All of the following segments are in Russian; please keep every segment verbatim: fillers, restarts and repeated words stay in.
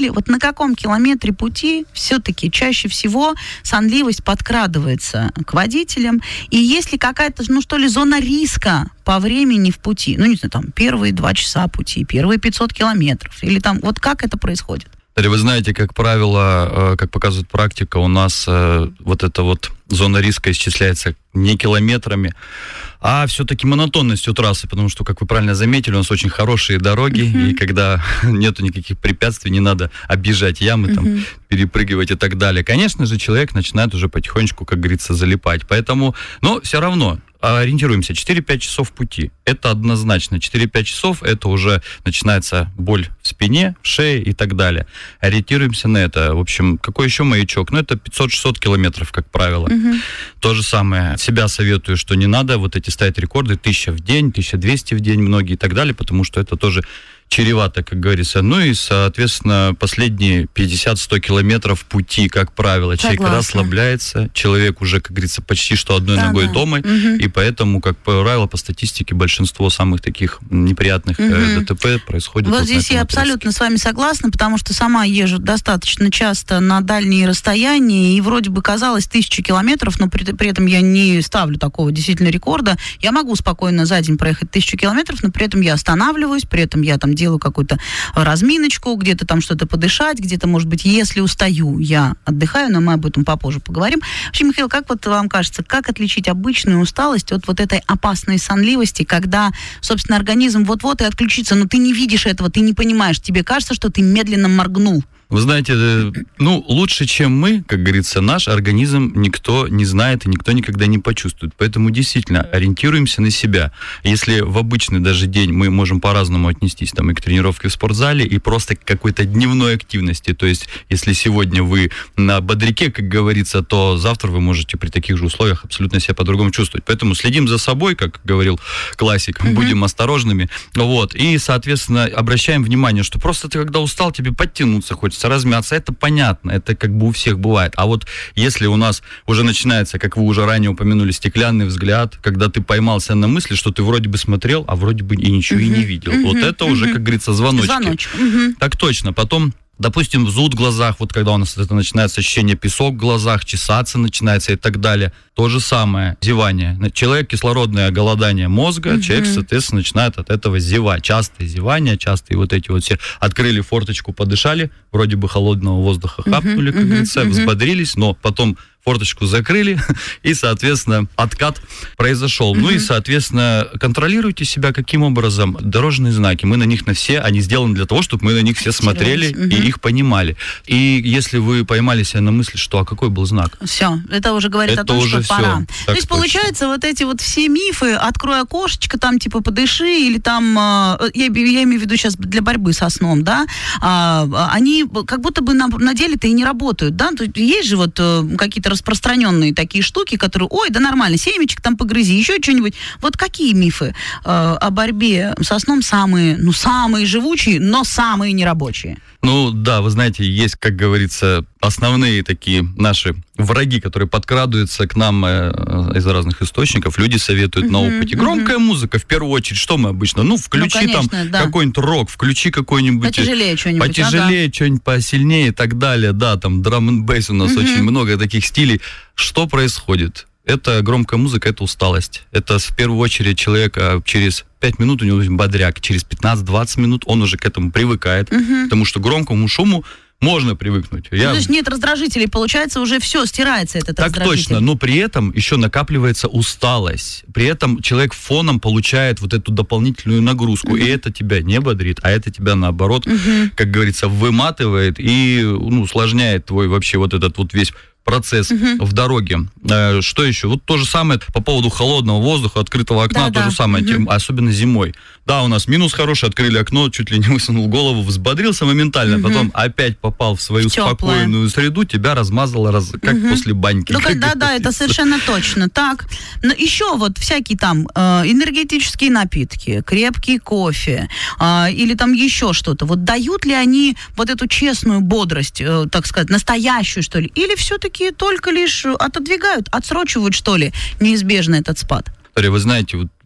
водители, вот на каком километре пути все-таки чаще всего сонливость подкрадывается к водителям, и есть ли какая-то, ну что ли, зона риска по времени в пути, ну не знаю, там, первые два часа пути, первые пятьсот километров, или там, вот как это происходит? Вы знаете, как правило, как показывает практика, у нас вот эта вот зона риска исчисляется не километрами, а все-таки монотонностью трассы, потому что, как вы правильно заметили, у нас очень хорошие дороги, uh-huh. и когда нету никаких препятствий, не надо объезжать ямы, uh-huh. там, перепрыгивать и так далее. Конечно же, человек начинает уже потихонечку, как говорится, залипать. Поэтому, но все равно ориентируемся, четыре-пять часов пути. Это однозначно. четыре-пять часов, это уже начинается боль в спине, в шее и так далее. Ориентируемся на это. В общем, какой еще маячок? Ну, это пятьсот-шестьсот километров, как правило. Угу. То же самое. Себя советую, что не надо вот эти ставить рекорды. Тысяча в день, тысяча двести в день, многие и так далее, потому что это тоже чревато, как говорится. Ну и, соответственно, последние пятьдесят-сто километров пути, как правило, человек Согласна. расслабляется, человек уже, как говорится, почти что одной да, ногой да. дома, угу. и поэтому, как правило, по статистике, большинство самых таких неприятных угу. э, ДТП происходит. Вот, вот здесь я абсолютно с вами согласна, потому что сама езжу достаточно часто на дальние расстояния, и вроде бы казалось тысячу километров, но при, при этом я не ставлю такого действительно рекорда. Я могу спокойно за день проехать тысячу километров, но при этом я останавливаюсь, при этом я там делаю какую-то разминочку, где-то там что-то подышать, где-то, может быть, если устаю, я отдыхаю, но мы об этом попозже поговорим. Вообще, Михаил, как вот вам кажется, как отличить обычную усталость от вот этой опасной сонливости, когда, собственно, организм вот-вот и отключится, но ты не видишь этого, ты не понимаешь, тебе кажется, что ты медленно моргнул? Вы знаете, ну, лучше, чем мы, как говорится, наш организм никто не знает и никто никогда не почувствует. Поэтому действительно ориентируемся на себя. Если в обычный даже день мы можем по-разному отнестись там, и к тренировке в спортзале, и просто к какой-то дневной активности. То есть, если сегодня вы на бодряке, как говорится, то завтра вы можете при таких же условиях абсолютно себя по-другому чувствовать. Поэтому следим за собой, как говорил классик, mm-hmm. будем осторожными. Вот. И, соответственно, обращаем внимание, что просто ты, когда устал, тебе подтянуться хочется, размяться, это понятно, это как бы у всех бывает. А вот если у нас уже начинается, как вы уже ранее упомянули, стеклянный взгляд, когда ты поймался на мысли, что ты вроде бы смотрел, а вроде бы и ничего uh-huh, и не видел. Uh-huh, вот это uh-huh. уже, как говорится, звоночки. Звоночек. Uh-huh. Так точно. Потом, допустим, зуд в глазах, вот когда у нас это начинается ощущение песок в глазах, чесаться начинается и так далее. То же самое, зевание. Человек кислородное голодание мозга, uh-huh. человек, соответственно, начинает от этого зевать. Частые зевания, частые вот эти вот все. Открыли форточку, подышали, вроде бы холодного воздуха хапнули, uh-huh, как uh-huh, говорится, uh-huh. взбодрились, но потом форточку закрыли, и, соответственно, откат произошел. Uh-huh. Ну и, соответственно, контролируйте себя каким образом. Дорожные знаки, мы на них на все, они сделаны для того, чтобы мы на них все смотрели uh-huh. и их понимали. И если вы поймали себя на мысли, что, а какой был знак? Все, это уже говорит это о том, что все. пора. Так То есть, точно. Получается, вот эти вот все мифы, открой окошечко, там, типа, подыши, или там, э, я, я имею в виду сейчас для борьбы со сном, да, э, они как будто бы на, на деле-то и не работают, да, то есть, есть же вот э, какие-то распространенные такие штуки, которые, ой, да нормально, семечек там погрызи, еще что-нибудь. Вот какие мифы э, о борьбе со сном самые, ну, самые живучие, но самые нерабочие? Ну, да, вы знаете, есть, как говорится, основные такие наши враги, которые подкрадываются к нам э, из разных источников. Люди советуют uh-huh, на опыте. Громкая uh-huh. музыка, в первую очередь, что мы обычно? Ну, включи ну, конечно, там да. какой-нибудь рок, включи какой-нибудь... Потяжелее что-нибудь. Потяжелее, ага. что-нибудь посильнее и так далее. Да, там драм-н-бейс у нас uh-huh. очень много таких стилей. Что происходит? Это громкая музыка, это усталость. Это в первую очередь человека через пять минут у него бодряк, через пятнадцать-двадцать минут он уже к этому привыкает, uh-huh. потому что к громкому шуму можно привыкнуть. Я... То есть нет раздражителей, получается, уже все, стирается этот так раздражитель. Так точно, но при этом еще накапливается усталость. При этом человек фоном получает вот эту дополнительную нагрузку, uh-huh. и это тебя не бодрит, а это тебя, наоборот, uh-huh. как говорится, выматывает и ну, усложняет твой вообще вот этот вот весь процесс uh-huh. в дороге. Э, что еще? Вот то же самое по поводу холодного воздуха, открытого окна, да, то да. же самое, uh-huh. особенно зимой. Да, у нас минус хороший, открыли окно, чуть ли не высунул голову, взбодрился моментально, uh-huh. потом опять попал в свою в спокойную среду, тебя размазало, раз, как uh-huh. после баньки. Ну, да, да, это совершенно точно. Так, но еще вот всякие там э, энергетические напитки, крепкий кофе э, или там еще что-то. Вот дают ли они вот эту честную бодрость, э, так сказать, настоящую, что ли? Или все-таки только лишь отодвигают, отсрочивают, что ли, неизбежно этот спад? Вы знаете, вот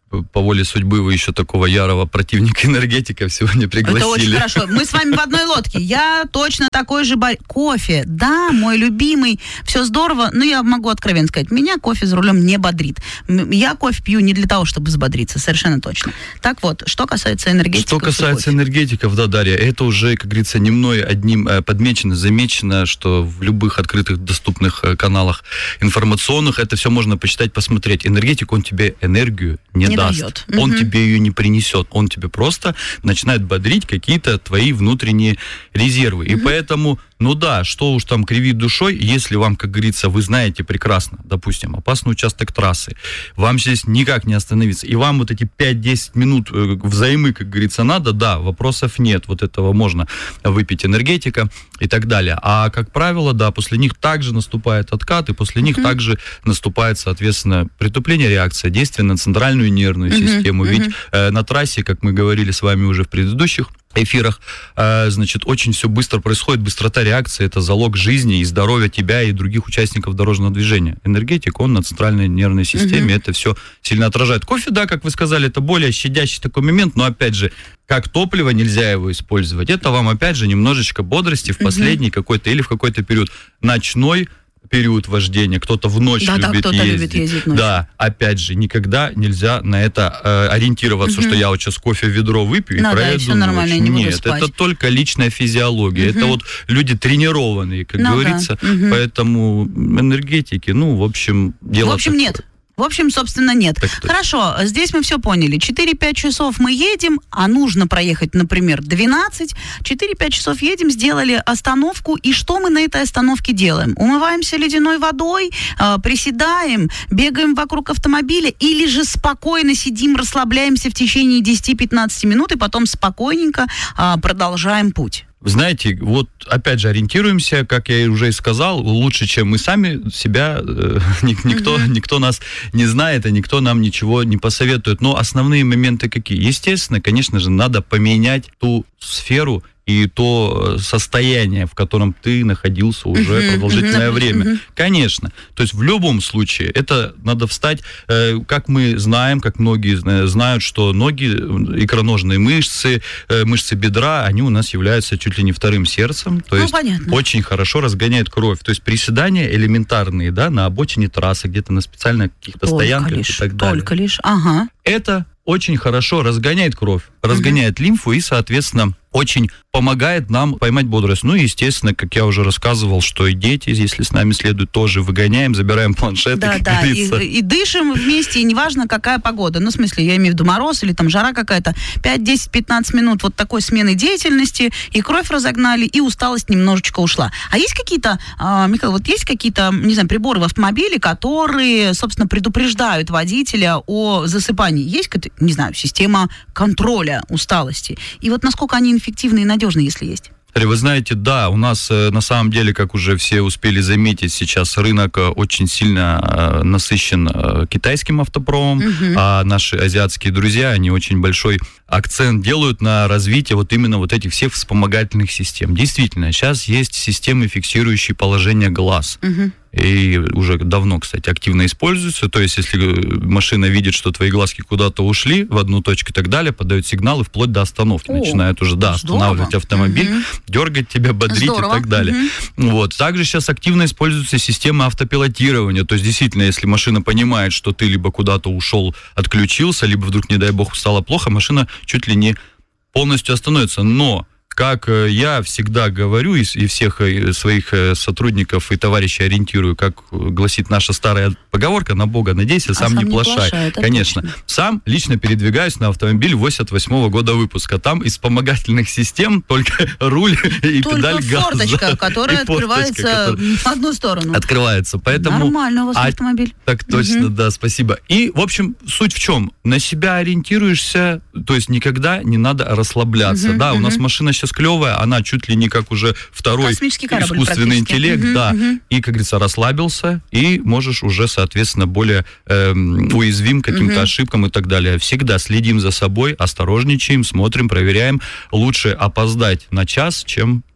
по воле судьбы вы еще такого ярого противника энергетиков сегодня пригласили. Это очень хорошо. Мы с вами в одной лодке. Я точно такой же... Бар... Кофе, да, мой любимый. Все здорово, но я могу откровенно сказать, меня кофе за рулем не бодрит. Я кофе пью не для того, чтобы взбодриться, совершенно точно. Так вот, что касается энергетиков... Что касается энергетиков, да, Дарья, это уже, как говорится, не мной одним подмечено, замечено, что в любых открытых доступных каналах информационных это все можно почитать, посмотреть. Энергетик, он тебе энергию не, не даст. Дает. Он угу. тебе ее не принесет. Он тебе просто начинает бодрить какие-то твои внутренние резервы. Угу. И поэтому, ну да, что уж там кривить душой, если вам, как говорится, вы знаете прекрасно, допустим, опасный участок трассы, вам здесь никак не остановиться, и вам вот эти пять-десять минут взаймы, как говорится, надо, да, вопросов нет. Вот этого можно выпить энергетика и так далее. А, как правило, да, после них также наступает откат, и после них mm-hmm. также наступает, соответственно, притупление реакции, действие на центральную нервную mm-hmm. систему. Mm-hmm. Ведь э, на трассе, как мы говорили с вами уже в предыдущих эфирах, э, значит, очень все быстро происходит, быстрота реакции — это залог жизни и здоровья тебя и других участников дорожного движения. Энергетик, он на центральной нервной системе, mm-hmm. это все сильно отражает. Кофе, да, как вы сказали, это более щадящий такой момент, но, опять же, как топливо нельзя его использовать. Это вам, опять же, немножечко бодрости в последний mm-hmm. какой-то или в какой-то период ночной период вождения, кто-то в ночь да, любит да, ездить. любит ездить ночью. Да, опять же, никогда нельзя на это э, ориентироваться, угу. что я вот сейчас кофе в ведро выпью ну, и да, проеду и все нормально, ночь. не буду Нет, спать. это только личная физиология. Угу. Это вот люди тренированные, как ну, говорится. Да. Угу. Поэтому энергетики, ну, в общем, дело В общем, такое. нет. В общем, собственно, нет. Так, Хорошо, здесь мы все поняли. четыре-пять часов мы едем, а нужно проехать, например, двенадцать. четыре-пять часов едем, сделали остановку. И что мы на этой остановке делаем? Умываемся ледяной водой, э, приседаем, бегаем вокруг автомобиля или же спокойно сидим, расслабляемся в течение десять-пятнадцать минут и потом спокойненько э, продолжаем путь? Вы знаете, вот опять же ориентируемся, как я уже и сказал, лучше, чем мы сами себя, э, никто, mm-hmm. никто нас не знает, и никто нам ничего не посоветует. Но основные моменты какие? Естественно, конечно же, надо поменять ту сферу и то состояние, в котором ты находился уже uh-huh, продолжительное uh-huh, время. Uh-huh. Конечно. То есть в любом случае это надо встать, э, как мы знаем, как многие знают, что ноги, икроножные мышцы, э, мышцы бедра, они у нас являются чуть ли не вторым сердцем. То ну, есть понятно. Очень хорошо разгоняет кровь. То есть приседания элементарные, да, на обочине трассы, где-то на специальных каких-то только стоянках лишь, и так далее. Только лишь, ага. Это очень хорошо разгоняет кровь, разгоняет uh-huh. лимфу и, соответственно, очень помогает нам поймать бодрость. Ну и, естественно, как я уже рассказывал, что и дети, если с нами следует, тоже выгоняем, забираем планшеты, да, как да, говорится. И, и дышим вместе, и неважно, какая погода. Ну, в смысле, я имею в виду мороз или там жара какая-то. пять, десять, пятнадцать минут вот такой смены деятельности, и кровь разогнали, и усталость немножечко ушла. А есть какие-то, а, Михаил, вот есть какие-то, не знаю, приборы в автомобиле, которые, собственно, предупреждают водителя о засыпании? Есть, не знаю, система контроля усталости? И вот насколько они эффективны и надежны, если есть? Вы знаете, да, у нас на самом деле, как уже все успели заметить, сейчас рынок очень сильно насыщен китайским автопромом, угу. а наши азиатские друзья, они очень большой акцент делают на развитие вот именно вот этих всех вспомогательных систем. Действительно, сейчас есть системы, фиксирующие положение глаз. Угу. И уже давно, кстати, активно используются. То есть, если машина видит, что твои глазки куда-то ушли в одну точку и так далее, подает сигналы вплоть до остановки. О, начинает уже, да, здорово. Останавливать автомобиль, угу. дергать тебя, бодрить здорово. И так далее. Угу. Вот. Также сейчас активно используются системы автопилотирования. То есть, действительно, если машина понимает, что ты либо куда-то ушел, отключился, либо вдруг, не дай бог, стало плохо, машина чуть ли не полностью остановится. Но как я всегда говорю и всех своих сотрудников и товарищей ориентирую, как гласит наша старая поговорка, на Бога надейся, сам, а сам не, не плашай. плашай Конечно. Точно. Сам лично передвигаюсь на автомобиль восемьдесят восьмого года выпуска. Там из вспомогательных систем только руль и только педаль газа. форточка, которая открывается форточка, которая в одну сторону. Открывается. Поэтому... Нормально у вас а... автомобиль. Так точно, угу. да, спасибо. И, в общем, суть в чем? На себя ориентируешься, то есть никогда не надо расслабляться. Угу, да, угу. у нас машина сейчас клевая, она чуть ли не как уже второй искусственный интеллект, угу, да, угу. и, как говорится, расслабился, и можешь уже, соответственно, более э, уязвим к каким-то угу. ошибкам и так далее. Всегда следим за собой, осторожничаем, смотрим, проверяем. Лучше опоздать на час, чем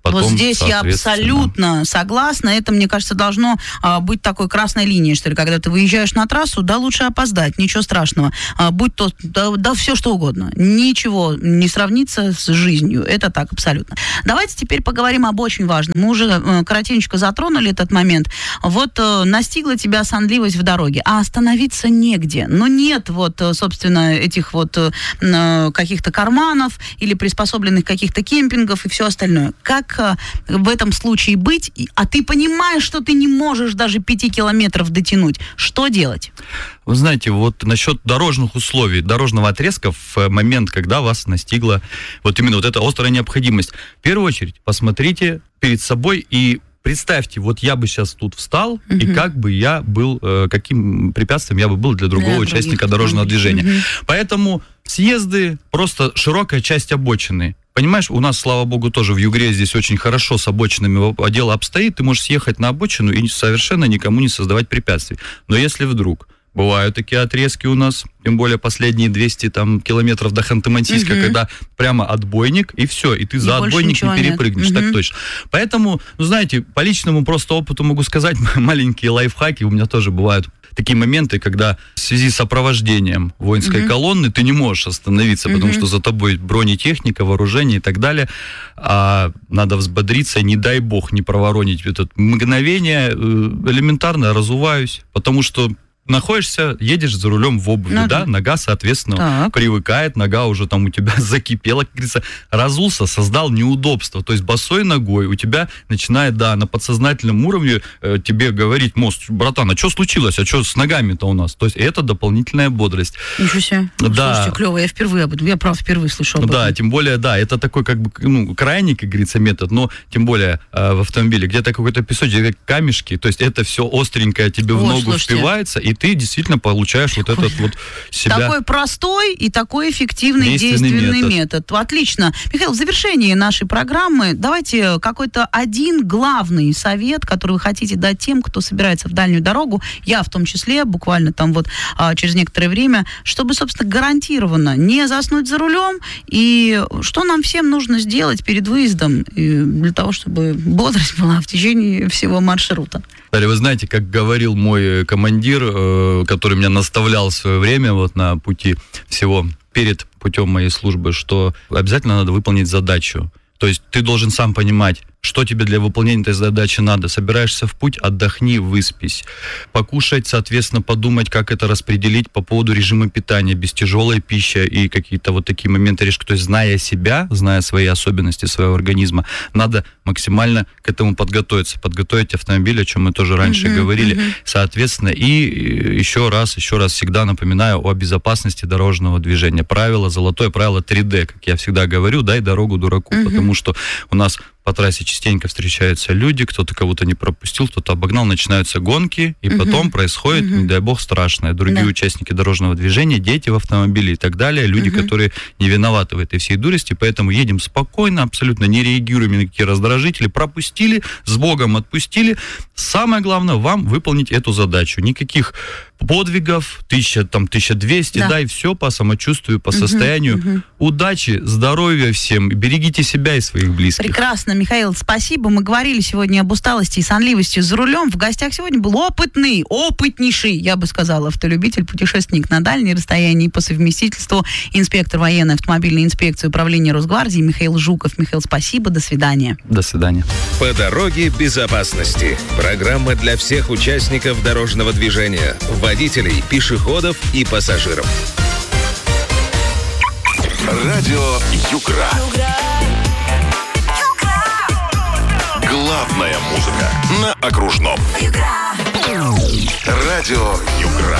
Потом, вот здесь я абсолютно согласна. Это, мне кажется, должно а, быть такой красной линией, что ли, когда ты выезжаешь на трассу, да, лучше опоздать, ничего страшного. А, будь то, да, да, все что угодно. Ничего не сравнится с жизнью. Это так, абсолютно. Давайте теперь поговорим об очень важном. Мы уже э, коротенько затронули этот момент. Вот э, настигла тебя сонливость в дороге, а остановиться негде. Но нет вот, собственно, этих вот э, каких-то карманов или приспособленных каких-то кемпингов и все остальное. Как в этом случае быть, а ты понимаешь, что ты не можешь даже пяти километров дотянуть. Что делать? Вы знаете, вот насчет дорожных условий, дорожного отрезка в момент, когда вас настигла вот именно вот эта острая необходимость, в первую очередь посмотрите перед собой и представьте, вот я бы сейчас тут встал, uh-huh. и как бы я был, э, каким препятствием я бы был для другого для участника дорожного движения. Uh-huh. Поэтому съезды, просто широкая часть обочины. Понимаешь, у нас, слава богу, тоже в Югре здесь очень хорошо с обочинами дело обстоит. Ты можешь съехать на обочину и совершенно никому не создавать препятствий. Но если вдруг бывают такие отрезки у нас, тем более последние двести там, километров до Ханты-Мансийска, угу. когда прямо отбойник, и все, и ты и за отбойник не перепрыгнешь. Угу. Так точно. Поэтому, ну, знаете, по личному просто опыту могу сказать, маленькие лайфхаки у меня тоже бывают. Такие моменты, когда в связи с сопровождением воинской uh-huh. колонны ты не можешь остановиться, uh-huh. потому что за тобой бронетехника, вооружение и так далее. А надо взбодриться, не дай бог не проворонить. Это мгновение элементарно разуваюсь, потому что находишься, едешь за рулем в обуви, ну, да, нога, соответственно, так. привыкает, нога уже там у тебя закипела, как говорится, разулся, создал неудобство, то есть босой ногой у тебя начинает, да, на подсознательном уровне э, тебе говорить мозг, братан, а что случилось, а что с ногами-то у нас? То есть это дополнительная бодрость. Ничего себе. Да. Слушайте, клево, я впервые об этом, я правда впервые слышу об этом. Да, тем более, да, это такой как бы, ну, крайний, как говорится, метод, но тем более э, в автомобиле, где-то какой-то песочек, где камешки, то есть это все остренькое тебе вот, в ногу слушайте. впивается, и ты действительно получаешь вот этот вот себя. Такой простой и такой эффективный действенный, действенный метод. метод. Отлично. Михаил, в завершении нашей программы давайте какой-то один главный совет, который вы хотите дать тем, кто собирается в дальнюю дорогу, я в том числе, буквально там вот а, через некоторое время, чтобы, собственно, гарантированно не заснуть за рулем, и что нам всем нужно сделать перед выездом для того, чтобы бодрость была в течение всего маршрута. Вы знаете, как говорил мой командир, который меня наставлял в свое время вот на пути всего перед путем моей службы, что обязательно надо выполнить задачу. То есть ты должен сам понимать, что тебе для выполнения этой задачи надо. Собираешься в путь, отдохни, выспись. Покушать, соответственно, подумать, как это распределить по поводу режима питания, без тяжелой пищи и какие-то вот такие моменты решки. То есть, зная себя, зная свои особенности своего организма, надо максимально к этому подготовиться. Подготовить автомобиль, о чем мы тоже раньше uh-huh, говорили. Uh-huh. Соответственно, и еще раз, еще раз всегда напоминаю о безопасности дорожного движения. Правило, золотое правило три дэ, как я всегда говорю, дай дорогу дураку, uh-huh. потому что у нас по трассе частенько встречаются люди, кто-то кого-то не пропустил, кто-то обогнал, начинаются гонки, и uh-huh. потом происходит, uh-huh. не дай бог, страшное. Другие да. участники дорожного движения, дети в автомобиле и так далее, люди, uh-huh. которые не виноваты в этой всей дурости, поэтому едем спокойно, абсолютно не реагируем ни на какие раздражители, пропустили, с Богом отпустили. Самое главное, вам выполнить эту задачу. Никаких подвигов, тысяча, там, тысяча двести, да. да, и все по самочувствию, по uh-huh. состоянию. Uh-huh. Удачи, здоровья всем, берегите себя и своих близких. Прекрасно, Михаил, спасибо. Мы говорили сегодня об усталости и сонливости за рулем. В гостях сегодня был опытный, опытнейший, я бы сказала, автолюбитель, путешественник на дальние расстояния и по совместительству инспектор военной автомобильной инспекции управления Росгвардии Михаил Жуков. Михаил, спасибо, до свидания. До свидания. По дороге безопасности. Программа для всех участников дорожного движения, водителей, пешеходов и пассажиров. Радио Югра. Главная музыка на окружном. Радио Югра.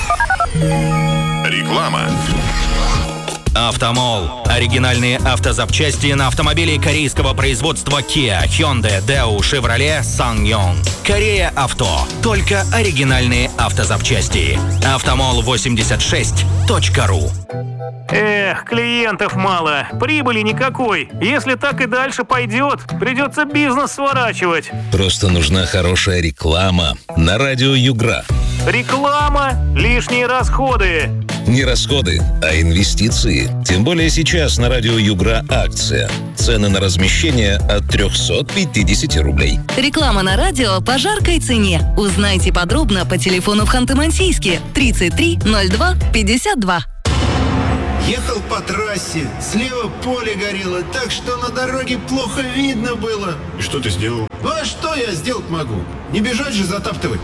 Реклама. Автомол. Оригинальные автозапчасти на автомобили корейского производства Kia, Hyundai, Daewoo, Chevrolet, SsangYong. Корея Авто. Только оригинальные автозапчасти. автомол восемьдесят шесть точка ру. Эх, клиентов мало, прибыли никакой. Если так и дальше пойдет, придется бизнес сворачивать. Просто нужна хорошая реклама на радио Югра. Реклама, лишние расходы. Не расходы, а инвестиции. Тем более сейчас на радио Югра акция. Цены на размещение от триста пятьдесят рублей. Реклама на радио по жаркой цене. Узнайте подробно по телефону в Ханты-Мансийске тридцать три ноль два пятьдесят два. Ехал по трассе, слева поле горело, так что на дороге плохо видно было. И что ты сделал? Ну а что я сделать могу? Не бежать же затаптывать.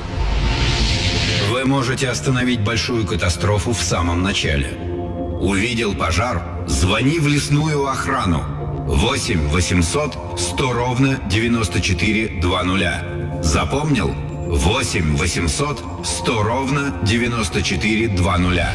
Вы можете остановить большую катастрофу в самом начале. Увидел пожар? Звони в лесную охрану. восемь восемьсот сто ровно девяносто четыре двадцать. Запомнил? восемь восемьсот сто ровно девяносто четыре двадцать.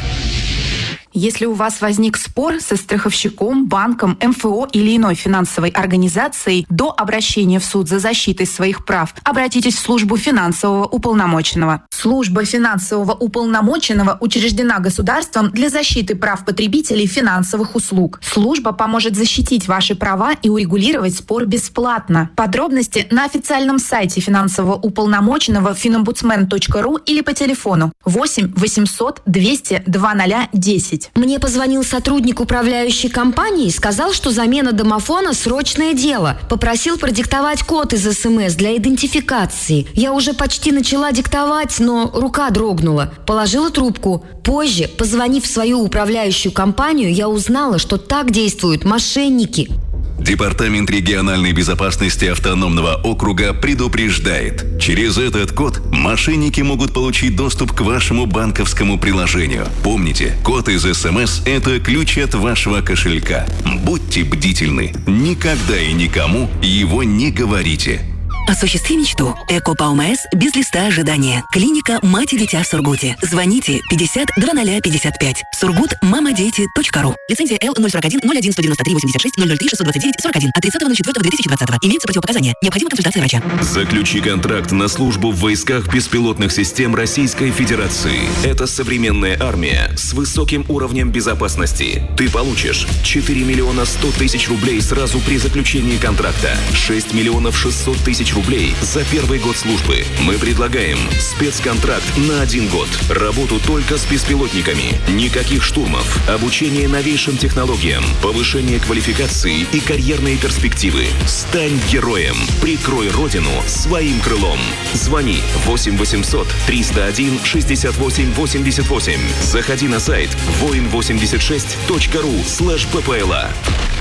Если у вас возник спор со страховщиком, банком, эм эф о или иной финансовой организацией, до обращения в суд за защитой своих прав обратитесь в службу финансового уполномоченного. Служба финансового уполномоченного учреждена государством для защиты прав потребителей финансовых услуг. Служба поможет защитить ваши права и урегулировать спор бесплатно. Подробности на официальном сайте финансового уполномоченного финомбудсмен точка ру или по телефону восемь восемьсот двести двадцать десять. Мне позвонил сотрудник управляющей компании и сказал, что замена домофона – срочное дело. Попросил продиктовать код из эс эм эс для идентификации. Я уже почти начала диктовать, но рука дрогнула. Положила трубку. Позже, позвонив в свою управляющую компанию, я узнала, что так действуют мошенники. Департамент региональной безопасности автономного округа предупреждает. Через этот код мошенники могут получить доступ к вашему банковскому приложению. Помните, код из эс эм эс – это ключ от вашего кошелька. Будьте бдительны. Никогда и никому его не говорите. Осуществи мечту. Эко по ОМС без листа ожидания. Клиника «Мать и дитя» в Сургуте. Звоните пятьдесят двадцать пятьдесят пять. Сургут мамадети точка ру. Лицензия Л ноль сорок один ноль один сто девяносто три восемьдесят шесть ноль ноль три шестьсот двадцать девять сорок один от тридцатого ноль четвёртого две тысячи двадцатого. Имеются противопоказания. Необходима консультация врача. Заключи контракт на службу в войсках беспилотных систем Российской Федерации. Это современная армия с высоким уровнем безопасности. Ты получишь четыре миллиона сто тысяч рублей сразу при заключении контракта, шесть миллионов шестьсот тысяч рублей за первый год службы. Мы предлагаем спецконтракт на один год. Работу только с беспилотниками. Никаких штурмов. Обучение новейшим технологиям. Повышение квалификации и карьерные перспективы. Стань героем. Прикрой родину своим крылом. Звони восемь восемьсот триста один шестьдесят восемь восемьдесят восемь. Заходи на сайт воин восемьдесят шесть точка ру слэш ППЛА.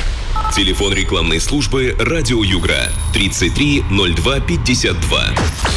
Телефон рекламной службы «Радио Югра» тридцать три ноль два пятьдесят два.